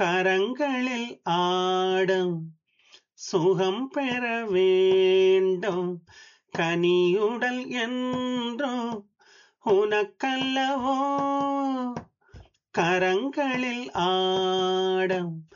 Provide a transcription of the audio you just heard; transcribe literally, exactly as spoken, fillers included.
கரங்களில் ஆடும் சுகம் பெற வேண்டும். கனியுடல் என்றும் உனக்கல்லவோ, கரங்களில் ஆடும்